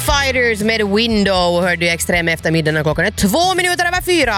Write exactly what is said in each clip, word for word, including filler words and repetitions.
Fighters med Window hör du extrem eftermiddagen och klockan är två minuter över fyra.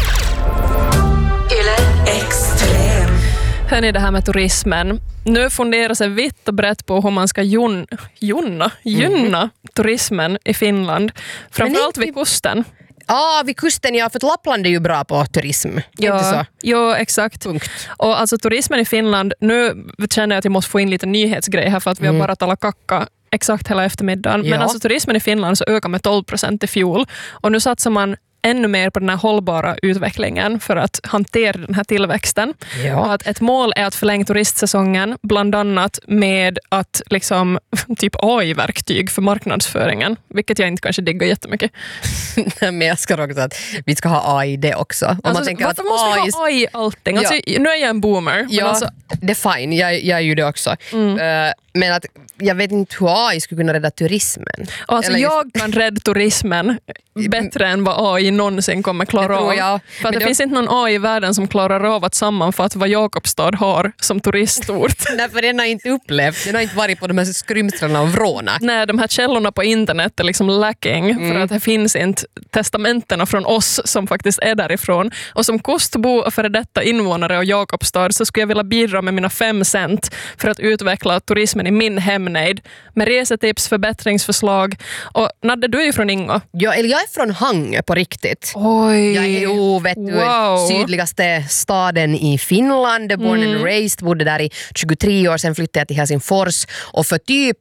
Yle Extrem. Hörni, det här med turismen. Nu funderar sig vitt och brett på hur man ska jun, junna, junna mm. turismen i Finland. Framförallt vid kusten. Ja, ah, vid kusten, ja, för att Lappland är ju bra på turism. Ja, inte så? ja, exakt. Punkt. Och alltså turismen i Finland, nu känner jag att jag måste få in lite nyhetsgrej här för att vi mm. har bara talat kacka exakt hela eftermiddagen. Ja. Men alltså turismen i Finland så ökar med tolv procent i fjol. Och nu satsar man ännu mer på den här hållbara utvecklingen för att hantera den här tillväxten. Ja. Och att ett mål är att förlänga turistsäsongen bland annat med att liksom typ A I-verktyg för marknadsföringen, vilket jag inte kanske diggar jättemycket. Men jag ska också att vi ska ha A I det också. Om alltså, man tänker varför att måste A I... vi ha A I allting? Alltså, ja. Nu är jag en boomer. Ja, men alltså... det är fine. Jag, jag är ju det också. Mm. Uh, men att jag vet inte hur A I skulle kunna rädda turismen. Och alltså Eller jag kan rädda turismen bättre än vad A I någonsin kommer klara av. Jag. För att det, det finns inte någon A I i världen som klarar av att sammanfatta vad Jakobstad har som turistort. Nej, för den har inte upplevt. Den har inte varit på de här skrymslarna av Vråna. Nej, de här källorna på internet är liksom lacking mm. för att det finns inte testamenterna från oss som faktiskt är därifrån. Och som kustbo och före detta invånare av Jakobstad så skulle jag vilja bidra med mina fem cent för att utveckla turismen i min hemnejd med resetips, förbättringsförslag. Och Nadde, du är ju från Ingo. Ja, eller jag är från Hangö på riktigt. Oj. Jag är ju, vet du, wow. sydligaste staden i Finland. Born mm. and raised, bodde där i tjugotre år, sen flyttade jag till Helsingfors. Och för typ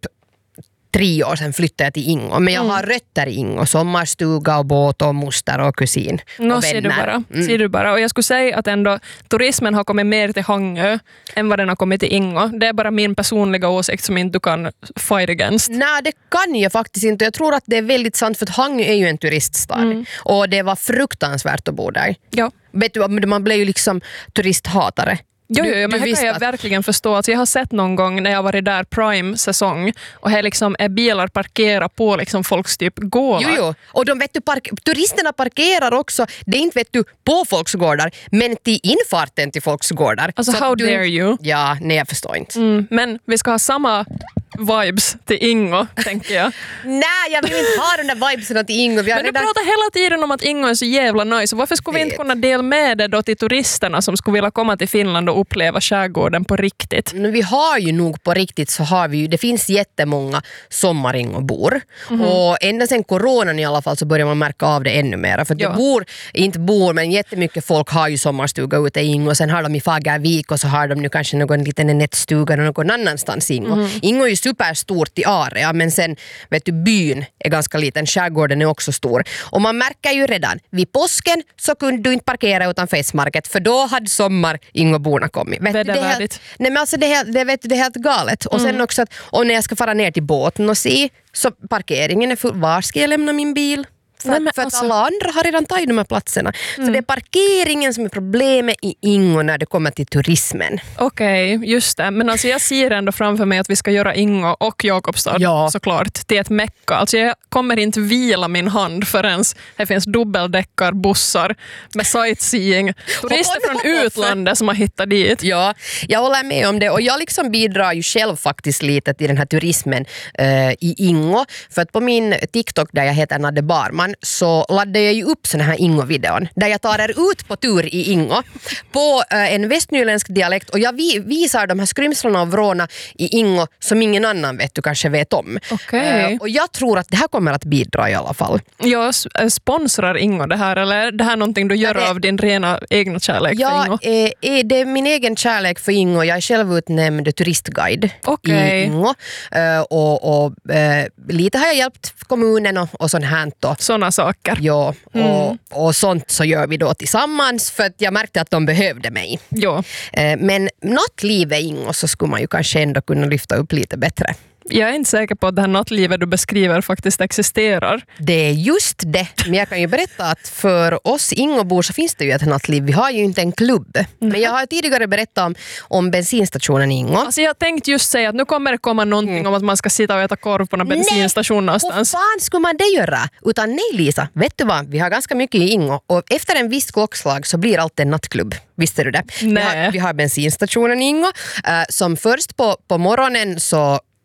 tre år sedan flyttade jag till Ingo. Men jag mm. har rötter i Ingo. Sommarstuga och båt och moster och kusin. No, och ser du bara. Mm. Ser du bara. Och jag skulle säga att ändå turismen har kommit mer till Hangö än vad den har kommit till Ingo. Det är bara min personliga åsikt som inte du kan fight against. Nej, det kan jag faktiskt inte. Jag tror att det är väldigt sant för att Hangö är ju en turiststad. Mm. Och det var fruktansvärt att bo där. Ja. Vet du, man blev ju liksom turisthatare. Jo, jo, men här kan jag att... verkligen förstå. Alltså jag har sett någon gång när jag varit där prime-säsong och här liksom är bilar parkera på liksom folks typ gårdar. Jo, jo. Och de, vet du, park... turisterna parkerar också, det är inte vet du, på folks gårdar, men till infarten till folks gårdar. Alltså så how du... dare you? Ja, nej jag förstår inte. Mm, men vi ska ha samma vibes till Ingo, tänker jag. Nej, jag vill inte ha den där vibesen till Ingo. Vi har men redan... du pratar hela tiden om att Ingo är så jävla nice. Varför skulle vi inte kunna dela med det då till turisterna som skulle vilja komma till Finland och uppleva skärgården på riktigt? Men vi har ju nog på riktigt så har vi ju, det finns jättemånga sommaringobor. Mm-hmm. Och ända sedan coronan i alla fall så börjar man märka av det ännu mer. För att ja. det bor, inte bor, men jättemycket folk har ju sommarstuga ute i Ingo. Och sen har de i Fagervik och så har de nu kanske någon liten nättstuga någon annanstans i Ingo. Mm-hmm. Ingo är ju superstort i area, men sen vet du, byn är ganska liten, skärgården är också stor. Och man märker ju redan, vid påsken så kunde du inte parkera utanför S-market för då hade sommar Ingoborna kommit. Vet du, det, är helt, nej, men alltså det, är, det, vet du, det är helt galet. Och mm. sen också att och när jag ska fara ner till båten och se så parkeringen är full. Var ska jag lämna min bil? För, Nej, för att alltså... alla andra har redan tagit de här platserna. Mm. Så det är parkeringen som är problemet i Ingo när det kommer till turismen. Okej, okay, just det. Men alltså jag ser ändå framför mig att vi ska göra Ingo och Jakobstad ja. såklart till ett mecka. Alltså jag kommer inte vila min hand förrän det finns dubbeldäckar, bussar med sightseeing. Turister från utlandet som har hittat dit. Ja, jag håller med om det. Och jag liksom bidrar ju själv faktiskt lite till den här turismen uh, i Ingo. För att på min TikTok där jag heter Nadde Barman så laddade jag ju upp såna här Ingo-videon där jag tar er ut på tur i Ingo på uh, en västnyländsk dialekt och jag vi, visar de här skrymslarna av Vråna i Ingo som ingen annan vet du kanske vet om. Okay. Uh, och jag tror att det här kommer att bidra i alla fall. Jag sponsrar Ingo det här eller det här är någonting du gör ja, det, av din rena egna kärlek ja, för Ingo? Ja, eh, det är min egen kärlek för Ingo. Jag är själv utnämnd turistguide okay. i Ingo uh, och, och uh, lite har jag hjälpt kommunen och, och sånt här då. Såna saker. Ja, mm. och, och sånt så gör vi då tillsammans för att jag märkte att de behövde mig. Ja. Eh, men nattlivet i Ingo så skulle man ju kanske ändå kunna lyfta upp lite bättre. Jag är inte säker på att det här nattlivet du beskriver faktiskt existerar. Det är just det. Men jag kan ju berätta att för oss Ingobor så finns det ju ett nattliv. Vi har ju inte en klubb. Men jag har tidigare berättat om, om bensinstationen i Ingo. Alltså jag tänkte just säga att nu kommer det komma någonting mm. om att man ska sitta och äta korv på en bensinstation någonstans. Nej, vad fan skulle man det göra? Utan nej Lisa, vet du vad? Vi har ganska mycket i Ingo. Och efter en viss klockslag så blir allt en nattklubb. Visste du det? Nej. Vi har, vi har bensinstationen i Ingo. Uh, som först på, på morgonen så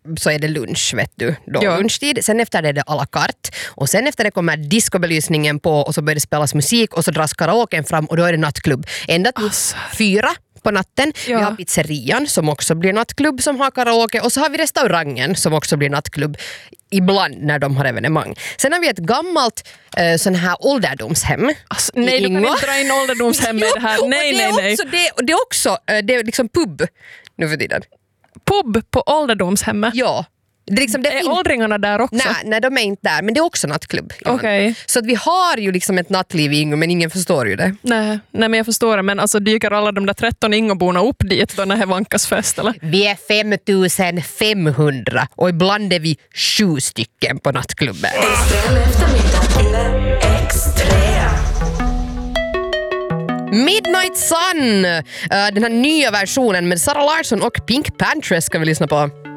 så är det lunch, vet du. Då Ja. lunchtid. Sen efter det är det à la carte. Och sen efter det kommer discobelysningen på och så börjar det spelas musik och så dras karaoken fram och då är det nattklubb. Ända till Alltså. fyra på natten. Ja. Vi har pizzerian som också blir nattklubb som har karaoke och så har vi restaurangen som också blir nattklubb ibland när de har evenemang. Sen har vi ett gammalt eh, sån här ålderdomshem. Alltså, nej, i du kan Ingå. inte dra in ålderdomshem i det här. Jo, och Nej, det nej, är nej. också, det, det är också eh, det är liksom pub nu för tiden. Pub på ålderdomshemmet. Ja. Det är, liksom, det Är fin- åldringarna där också? nej, nej, de är inte där, men det är också nattklubb. Johan. Okej. Så att vi har ju liksom ett nattliv i Ingå, men ingen förstår ju det. Nej, nej, men jag förstår det. Men alltså, dyker alla de där tretton Ingoborna upp dit då när det är Vankas fest, eller? Vi är fem tusen femhundra och ibland är vi sju stycken på nattklubben. Extrem eftermiddag. Extrem. Midnight Sun, uh, den här nya versionen med Sara Larsson och Pink Panthers ska vi lyssna på.